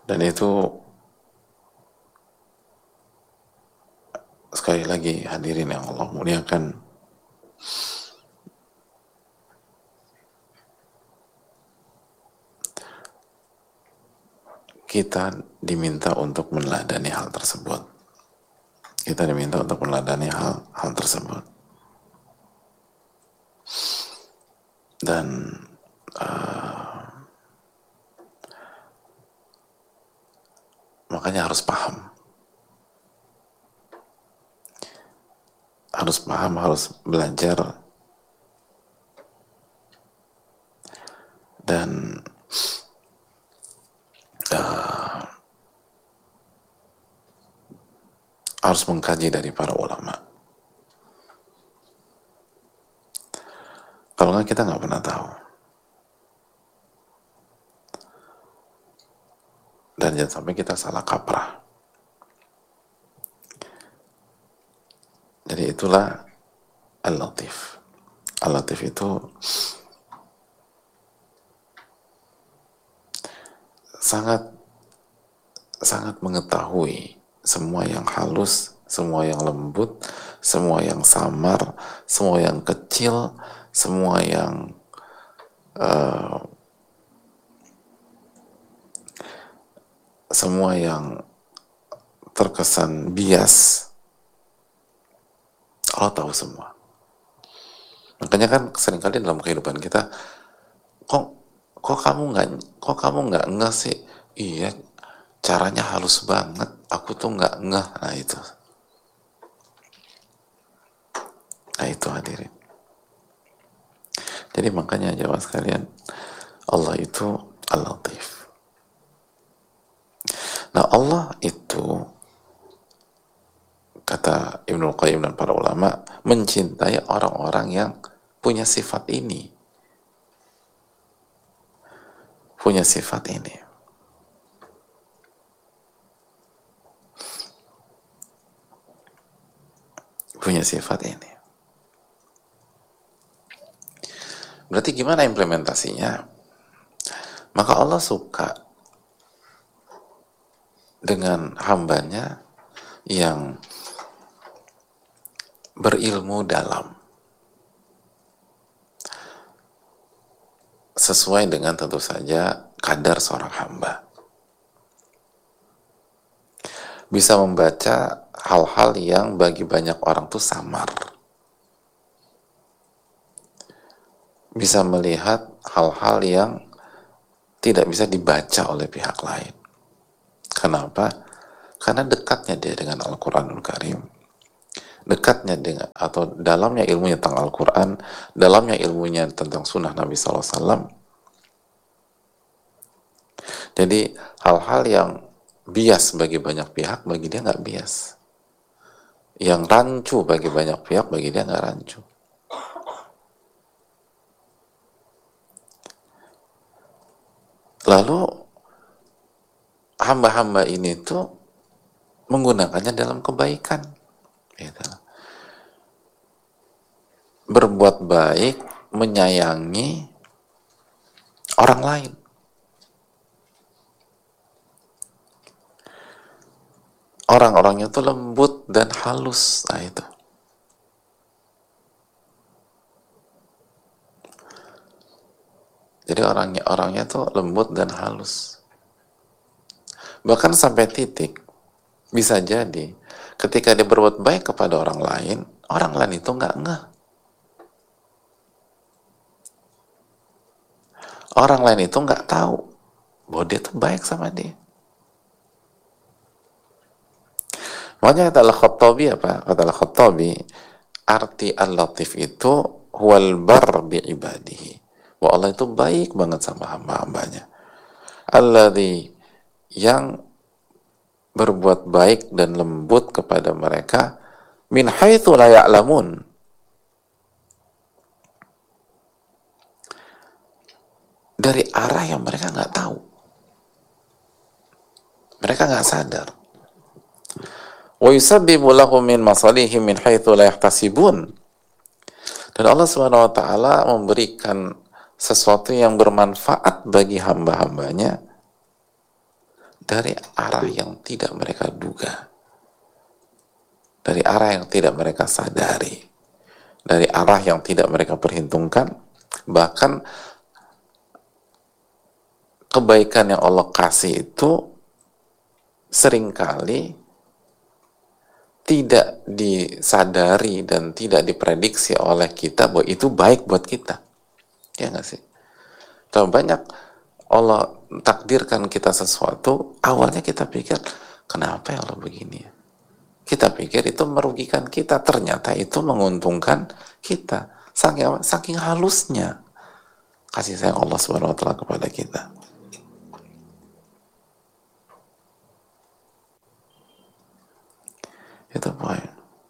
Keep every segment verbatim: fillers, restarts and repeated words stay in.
Dan itu sekali lagi hadirin yang Allah muliakan, kita diminta untuk meneladani hal tersebut. Kita diminta untuk meneladani hal hal tersebut. Dan uh, makanya harus paham. Harus paham, harus belajar. Dan uh, harus mengkaji dari para ulama. Kalau nggak, kita nggak pernah tahu. Dan jangan sampai kita salah kaprah. Jadi itulah Al-Latif. Al-Latif itu sangat sangat mengetahui semua yang halus, semua yang lembut, semua yang samar, semua yang kecil, semua yang uh, semua yang terkesan bias. Allah tahu semua. Makanya kan seringkali dalam kehidupan kita, kok kok kamu nggak kok kamu nggak ngeh sih? Iya, caranya halus banget, aku tuh nggak ngeh. Nah itu, nah itu hadirin. Jadi makanya jawab sekalian, Allah itu Al-Latif. Nah Allah itu, kata Ibnu Qayyim dan para ulama, mencintai orang-orang yang punya sifat ini. Punya sifat ini. Punya sifat ini. Berarti gimana implementasinya? Maka Allah suka dengan hambanya yang berilmu dalam, sesuai dengan tentu saja kadar seorang hamba. Bisa membaca hal-hal yang bagi banyak orang tuh samar. Bisa melihat hal-hal yang tidak bisa dibaca oleh pihak lain. Kenapa? Karena dekatnya dia dengan Al-Quranul Karim. Dekatnya dengan, atau dalamnya ilmunya tentang Al-Quran, dalamnya ilmunya tentang sunnah Nabi shallallahu alaihi wasallam. Jadi hal-hal yang bias bagi banyak pihak, bagi dia nggak bias. Yang rancu bagi banyak pihak, bagi dia nggak rancu. Lalu hamba-hamba ini tuh menggunakannya dalam kebaikan. Gitu. Berbuat baik, menyayangi orang lain. Orang-orangnya tuh lembut dan halus. Nah itu. Jadi orangnya orangnya tuh lembut dan halus. Bahkan sampai titik, bisa jadi ketika dia berbuat baik kepada orang lain, orang lain itu nggak ngeh. Orang lain itu nggak tahu bahwa dia tuh baik sama dia. Makanya kata Al-Khattabi apa? Kata Al-Khattabi, arti Al-Latif itu huwal bar bi ibadihi. Bahwa Allah itu baik banget sama hamba-hambanya. Alladzi, yang berbuat baik dan lembut kepada mereka min haitsu la ya'lamun. Dari arah yang mereka nggak tahu. Mereka nggak sadar. Wa yusabbibu lahum min masalihim min haitsu la yahtasibun. Dan Allah Subhanahu wa taala memberikan sesuatu yang bermanfaat bagi hamba-hambanya dari arah yang tidak mereka duga, dari arah yang tidak mereka sadari, dari arah yang tidak mereka perhitungkan. Bahkan kebaikan yang Allah kasih itu seringkali tidak disadari dan tidak diprediksi oleh kita bahwa itu baik buat kita. Ya nggak sih? Terlalu banyak Allah takdirkan kita sesuatu, awalnya kita pikir, kenapa ya Allah begini ya? Kita pikir itu merugikan kita, ternyata itu menguntungkan kita. Saking, saking halusnya kasih sayang Allah Subhanahu wa taala kepada kita. Itu poin.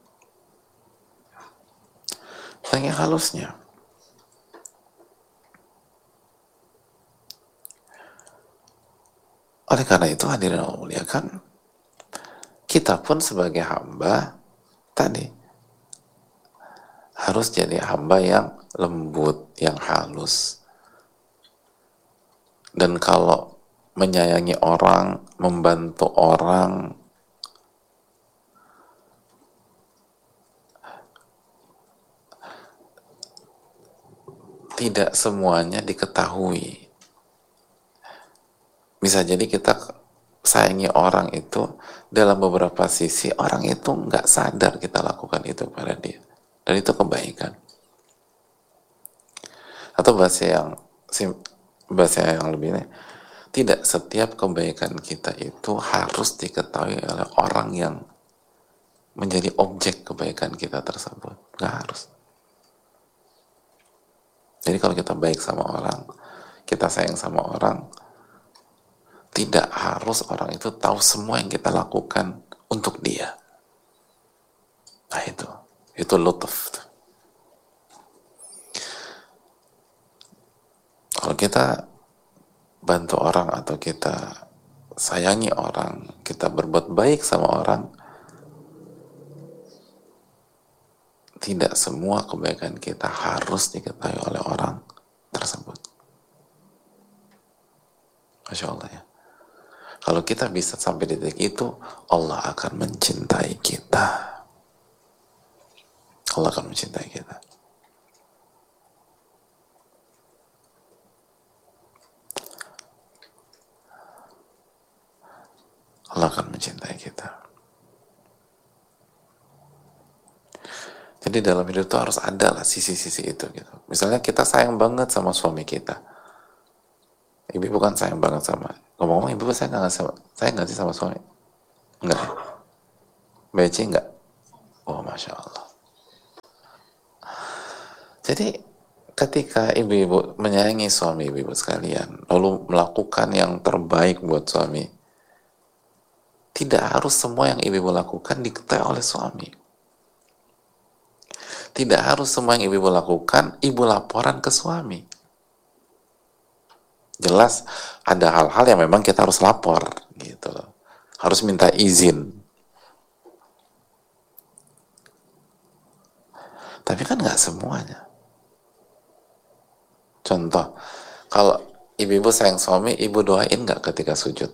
Saking halusnya. Oleh karena itu hadirin Allah muliakan, kita pun sebagai hamba tadi harus jadi hamba yang lembut, yang halus. Dan kalau menyayangi orang, membantu orang, tidak semuanya diketahui. Bisa jadi kita sayangi orang itu dalam beberapa sisi orang itu nggak sadar kita lakukan itu pada dia, dan itu kebaikan. Atau bahasa yang bahasa yang lebih ini, tidak setiap kebaikan kita itu harus diketahui oleh orang yang menjadi objek kebaikan kita tersebut. Nggak harus. Jadi kalau kita baik sama orang, kita sayang sama orang, tidak harus orang itu tahu semua yang kita lakukan untuk dia. Nah itu, itu lutuf. Kalau kita bantu orang atau kita sayangi orang, kita berbuat baik sama orang, tidak semua kebaikan kita harus diketahui oleh orang tersebut. Masya Allah ya. Kalau kita bisa sampai di titik itu, Allah akan mencintai kita. Allah akan mencintai kita. Allah akan mencintai kita. Jadi dalam hidup itu harus ada lah sisi-sisi itu gitu. Misalnya kita sayang banget sama suami kita. Ibu bukan sayang banget sama, ngomong-ngomong ibu saya nggak sama, saya nggak sih sama suami, enggak, Beci enggak, oh masya Allah. Jadi ketika ibu-ibu menyayangi suami ibu-ibu sekalian, lalu melakukan yang terbaik buat suami, tidak harus semua yang ibu-ibu lakukan diketahui oleh suami. Tidak harus semua yang ibu-ibu lakukan ibu laporan ke suami. Jelas ada hal-hal yang memang kita harus lapor gitu loh. Harus minta izin. Tapi kan nggak semuanya. Contoh, kalau ibu-ibu sayang suami, ibu doain nggak ketika sujud?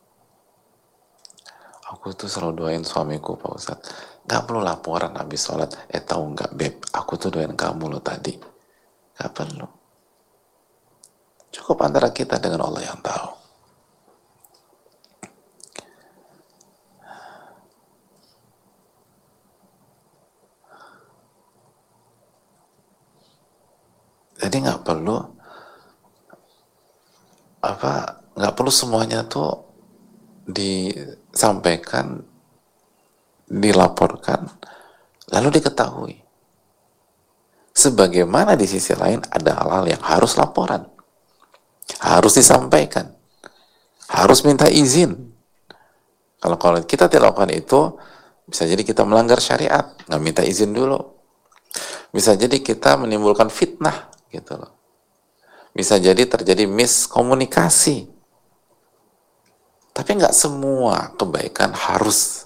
Aku tuh selalu doain suamiku Pak Ustadz. Nggak perlu laporan habis sholat. Eh tahu nggak Beb, aku tuh doain kamu loh tadi. Nggak perlu. Cukup antara kita dengan Allah yang tahu. Jadi nggak perlu apa, nggak perlu semuanya tuh disampaikan, dilaporkan, lalu diketahui. Sebagaimana di sisi lain ada hal-hal yang harus laporan, harus disampaikan, harus minta izin. Kalau kalau kita tidak lakukan itu, bisa jadi kita melanggar syariat, nggak minta izin dulu. Bisa jadi kita menimbulkan fitnah, gitu loh. Bisa jadi terjadi miskomunikasi. Tapi nggak semua kebaikan harus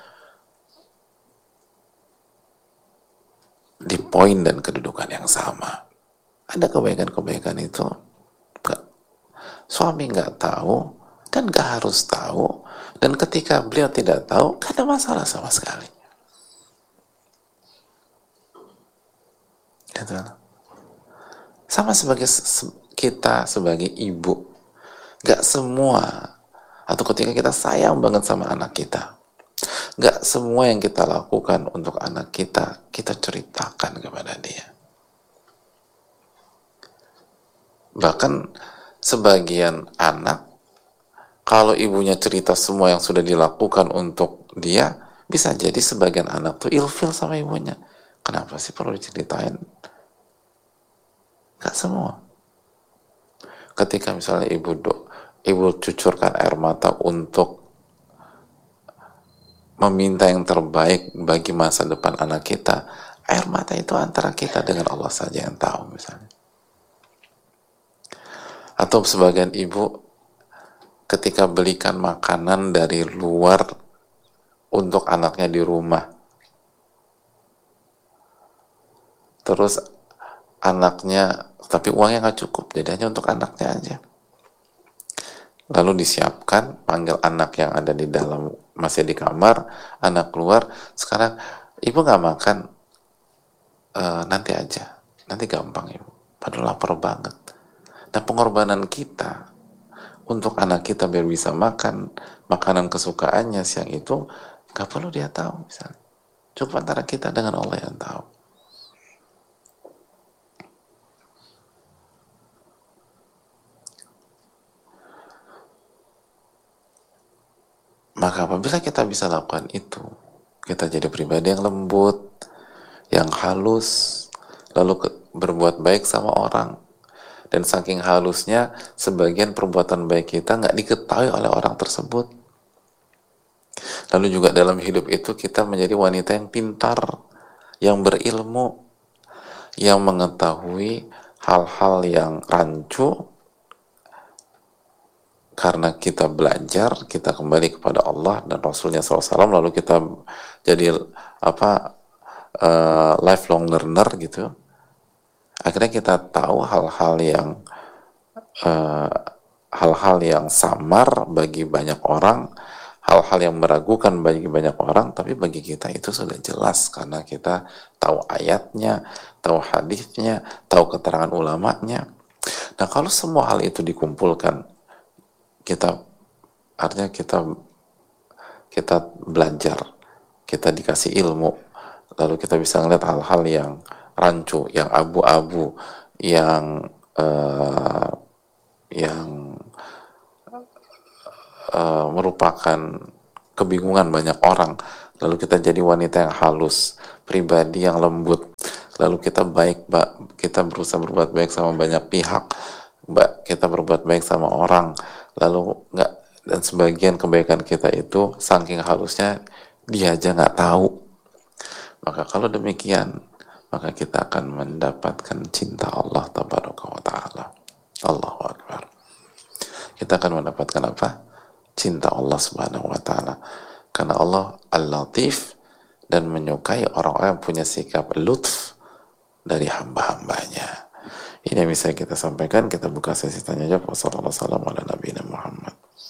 di poin dan kedudukan yang sama. Ada kebaikan-kebaikan itu suami nggak tahu, Kan gak harus tahu, dan ketika beliau tidak tahu, gak ada masalah sama sekali. Gitu. Sama sebagai kita sebagai ibu, gak semua, atau ketika kita sayang banget sama anak kita, gak semua yang kita lakukan untuk anak kita, kita ceritakan kepada dia. Bahkan sebagian anak, kalau ibunya cerita semua yang sudah dilakukan untuk dia, bisa jadi sebagian anak tuh ilfil sama ibunya. Kenapa sih perlu diceritain? Gak semua. Ketika misalnya ibu do, ibu cucurkan air mata untuk meminta yang terbaik bagi masa depan anak kita, air mata itu antara kita dengan Allah saja yang tahu misalnya. Atau sebagian ibu ketika belikan makanan dari luar untuk anaknya di rumah, terus anaknya, tapi uangnya nggak cukup, jadi hanya untuk anaknya aja. Lalu disiapkan, panggil anak yang ada di dalam, masih di kamar, anak keluar, sekarang ibu nggak makan, e, nanti aja, nanti gampang ibu, padahal lapar banget. Nah, pengorbanan kita untuk anak kita biar bisa makan makanan kesukaannya siang itu, nggak perlu dia tahu misalnya. Cukup antara kita dengan Allah yang tahu. Maka apabila kita bisa lakukan itu, kita jadi pribadi yang lembut, yang halus, lalu ke, berbuat baik sama orang. Dan saking halusnya, sebagian perbuatan baik kita nggak diketahui oleh orang tersebut. Lalu juga dalam hidup itu kita menjadi wanita yang pintar, yang berilmu, yang mengetahui hal-hal yang rancu, karena kita belajar, kita kembali kepada Allah dan Rasulnya shallallahu alaihi wasallam, lalu kita jadi apa uh, lifelong learner gitu. Akhirnya kita tahu hal-hal yang uh, hal-hal yang samar bagi banyak orang, hal-hal yang meragukan bagi banyak orang, tapi bagi kita itu sudah jelas karena kita tahu ayatnya, tahu hadisnya, tahu keterangan ulamanya. Nah, kalau semua hal itu dikumpulkan, kita artinya kita kita belajar, kita dikasih ilmu, lalu kita bisa ngeliat hal-hal yang rancu, yang abu-abu, yang uh, yang uh, merupakan kebingungan banyak orang, lalu kita jadi wanita yang halus, pribadi yang lembut, lalu kita baik, kita berusaha berbuat baik sama banyak pihak, kita berbuat baik sama orang, lalu nggak, dan sebagian kebaikan kita itu saking halusnya dia aja nggak tahu. Maka kalau demikian, maka kita akan mendapatkan cinta Allah tabaraka wa ta'ala. Allahu Akbar. Kita akan mendapatkan apa? Cinta Allah subhanahu wa ta'ala. Karena Allah al-latif dan menyukai orang-orang yang punya sikap lutf dari hamba-hambanya. Ini yang bisa kita sampaikan. Kita buka sesi tanya jawab. Wassalamualaikum warahmatullahi wabarakatuh.